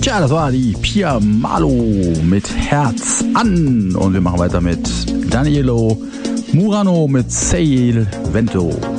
Tja, das war die Pia Malo mit Herz an. Und wir machen weiter mit Danielo Murano mit Sei il Vento.